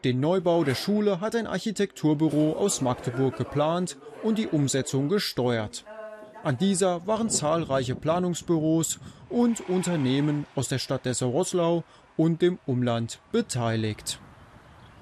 Den Neubau der Schule hat ein Architekturbüro aus Magdeburg geplant und die Umsetzung gesteuert. An dieser waren zahlreiche Planungsbüros und Unternehmen aus der Stadt Dessau-Roßlau und dem Umland beteiligt.